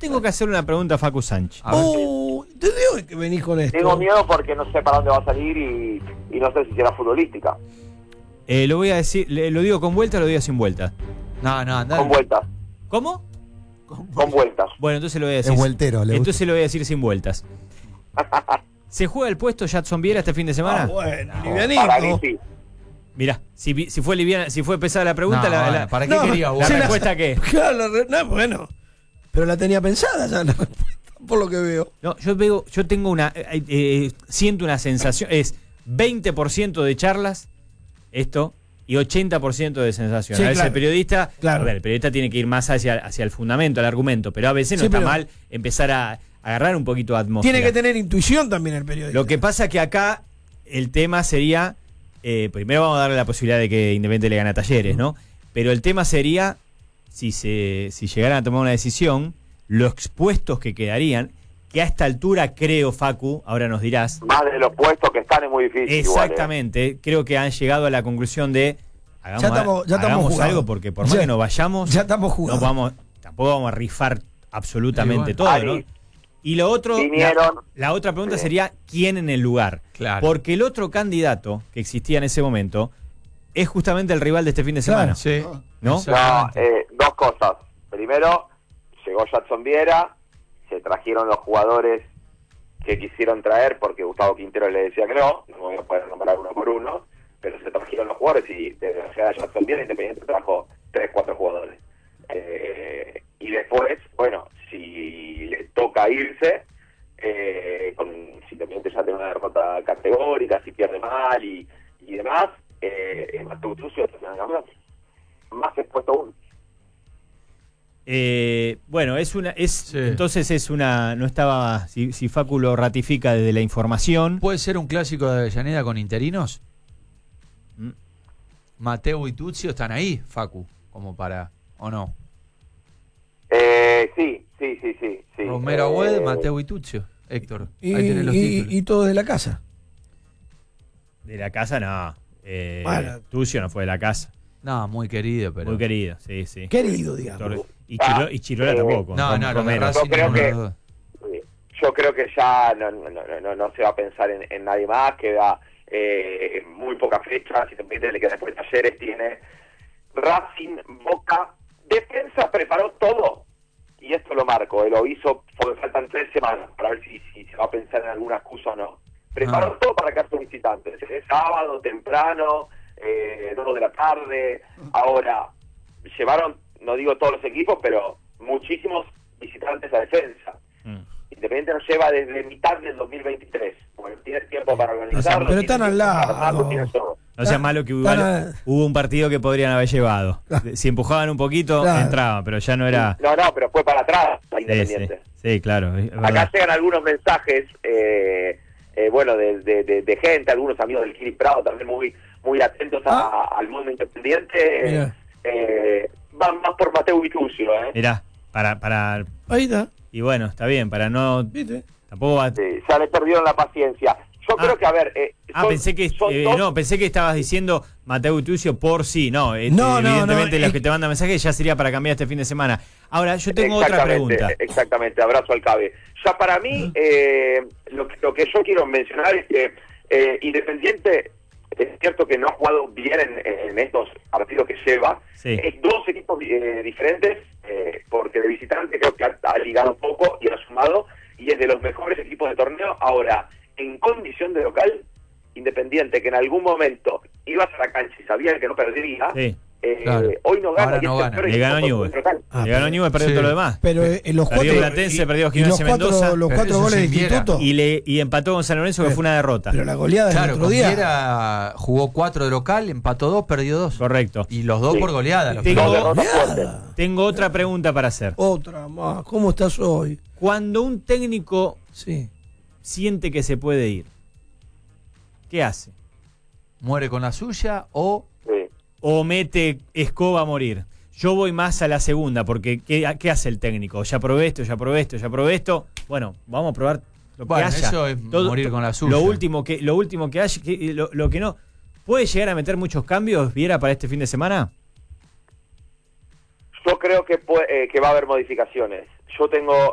tengo que hacer una pregunta a Facu Sánchez. Te digo que venís con esto. Tengo miedo porque no sé para dónde va a salir y no sé si será futbolística. Lo voy a decir, ¿lo digo con vuelta o lo digo sin vuelta? No, andá. Con vueltas. ¿Cómo? Con vueltas. Bueno, entonces lo voy a decir. Es vueltero, entonces lo voy a decir sin vueltas. ¿Se juega el puesto Jadson Viera este fin de semana? Bueno, Para mí livianito. sí. Mirá, si fue liviana, si fue pesada la pregunta, ¿para qué quería vos? la respuesta qué es. Claro, bueno. Pero la tenía pensada ya la respuesta, por lo que veo. No, yo tengo siento una sensación, es 20% de charlas, esto, y 80% de sensación. Sí, a veces claro. el periodista, Claro. a ver, el periodista tiene que ir más hacia el fundamento, al argumento, pero a veces no está mal empezar a agarrar un poquito de atmósfera. Tiene que tener intuición también el periodista. Lo que pasa que acá el tema sería, primero vamos a darle la posibilidad de que Independiente le gane a Talleres, ¿no? Pero el tema sería, si llegaran a tomar una decisión, los expuestos que quedarían, que a esta altura creo, Facu, ahora nos dirás. Más de los puestos que están es muy difícil. Exactamente, creo que han llegado a la conclusión de hagamos jugados. algo, porque por más que nos vayamos, ya estamos jugados. tampoco vamos a rifar absolutamente todo, ¿no? Y lo otro, la otra pregunta sería ¿quién en el lugar? Claro. Porque el otro candidato que existía en ese momento es justamente el rival de este fin de semana. Sí. ¿No? No, dos cosas. Primero, llegó Jadson Viera, se trajeron los jugadores que quisieron traer porque Gustavo Quintero le decía que no voy a poder nombrar uno por uno, pero se trajeron los jugadores y desde la llegada de Jadson Viera Independiente trajo 3-4 jugadores. Y después, bueno, si le toca irse, si Independiente ya tiene una derrota categórica, si pierde mal y demás, Mateo Tucio más expuesto aún. Bueno, entonces es una, no estaba, si Facu lo ratifica desde la información. ¿Puede ser un clásico de Avellaneda con interinos? Mateo y Tucio están ahí, Facu, como para, ¿o no? Sí. Romero Agüed, Mateo y Tucio, Héctor. Ahí tenés los títulos. Y todo de la casa. De la casa no. Bueno. Tucio no fue de la casa. No, muy querido, pero... Muy querido, sí. Querido, digamos. Y Chirola tampoco. No, Romero. Yo creo que ya no se va a pensar en nadie más, queda muy pocas fechas, si te le queda después Talleres, tiene Racing, Boca, Defensa preparó todo, y esto lo marco, lo hizo porque faltan 3 semanas para ver si se va a pensar en alguna excusa o no. Preparó todo para quedar sus visitantes, sábado, temprano, 2 de la tarde, ahora llevaron, no digo todos los equipos, pero muchísimos visitantes a Defensa. Independiente nos lleva desde mitad del 2023. Bueno, tienes tiempo para organizarlo. Pero están al lado. No sea malo que hubo un partido que podrían haber llevado. Si empujaban un poquito, entraban, pero ya no era... No, pero fue para atrás a Independiente. Sí, claro. Acá llegan algunos mensajes, de gente, algunos amigos del Kiri Prado también muy atentos al mundo independiente. Van más por Mateo y Tucio, Mirá, para... Ahí está. Y bueno, está bien, para no... ¿Viste? Tampoco va... ya le perdieron la paciencia. Yo creo que, a ver... pensé que estabas diciendo Mateo y Tucio por sí. No, evidentemente los que te mandan mensajes ya sería para cambiar este fin de semana. Ahora, yo tengo otra pregunta. Exactamente, abrazo al Cabe. Ya para mí, lo que yo quiero mencionar es que Independiente, es cierto que no ha jugado bien en estos partidos que lleva. Sí. Es 2 equipos diferentes, porque de visitante creo que ha ligado un poco y ha sumado, y es de los mejores equipos de torneo. Ahora, en condición de local, Independiente, que en algún momento ibas a la cancha y sabían que no perdía, claro. Hoy no gana. Ahora no gana. Le ganó Newell. Le ganó Newell, perdió todo lo demás. Pero los perdió 4 Platense, perdió Gimnasia Mendoza. Los 4 goles de Instituto. Y empató con San Lorenzo, que fue una derrota. Pero la goleada del otro día. Viera jugó 4 de local, empató 2, perdió 2. Correcto. Y los 2 por goleada. Tengo otra pregunta para hacer. Otra más. ¿Cómo estás hoy? Cuando un técnico siente que se puede ir, ¿qué hace? ¿Muere con la suya o mete escoba a morir? Yo voy más a la segunda, porque ¿qué hace el técnico? Ya probé esto. Bueno, vamos a probar lo que haya. Eso es morir con la suya. Lo último que haya, lo que no. ¿Puede llegar a meter muchos cambios, Viera, para este fin de semana? Yo creo que va a haber modificaciones. Yo tengo